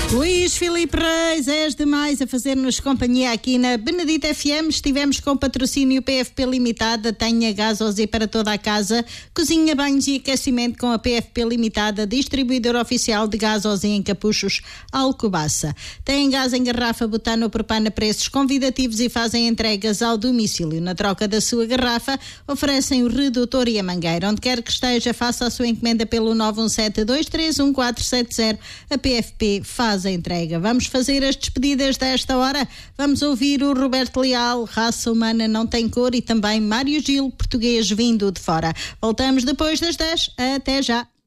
Luís Filipe Reis, és demais a fazer-nos companhia aqui na Benedita FM. Estivemos com o patrocínio PFP Limitada. Tenha gás OZ para toda a casa, cozinha, banhos e aquecimento com a PFP Limitada, distribuidora oficial de gás OZ em Capuchos, Alcobaça. Tem gás em garrafa, butano ou propano a preços convidativos e fazem entregas ao domicílio. Na troca da sua garrafa, oferecem o redutor e a mangueira. Onde quer que esteja, faça a sua encomenda pelo 917-231-470. A PFP faz a entrega. Vamos fazer as despedidas desta hora. Vamos ouvir o Roberto Leal, Raça Humana Não Tem Cor, e também Mário Gil, português vindo de fora. Voltamos depois das 10. Até já.